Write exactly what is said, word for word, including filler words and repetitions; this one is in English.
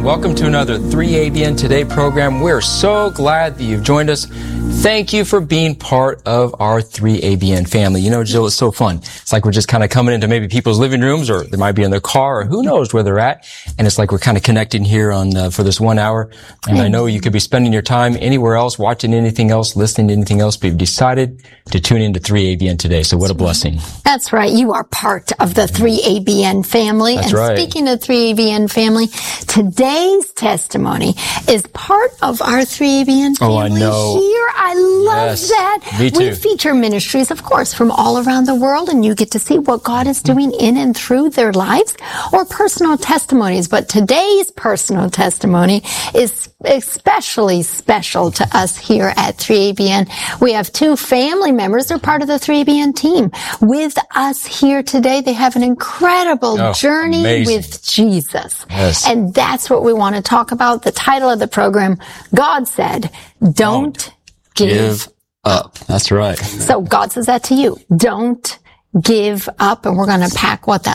Welcome to another three A B N Today program. We're so glad that you've joined us. Thank you for being part of our three A B N family. You know, Jill, it's so fun. It's like we're just kind of coming into maybe people's living rooms, or they might be in their car, or who knows where they're at. And it's like we're kind of connecting here on uh, for this one hour. And I know you could be spending your time anywhere else, watching anything else, listening to anything else, but you've decided to tune into three A B N Today. So what a blessing. That's right. You are part of the three A B N family. That's and right. Speaking of three A B N family, today's testimony is part of our three A B N family Oh, I know. here. I love Yes, that. me too. We feature ministries, of course, from all around the world, and you get to see what God is doing in and through their lives, or personal testimonies. But today's personal testimony is especially special to us here at three A B N. We have two family members. They're part of the three A B N team with us here today. They have an incredible Oh, journey amazing. with Jesus. Yes. And that's what we want to talk about. The title of the program, God said, don't, Don't give, Give up. That's right. So God says that to you. Don't give up. And we're going to pack what that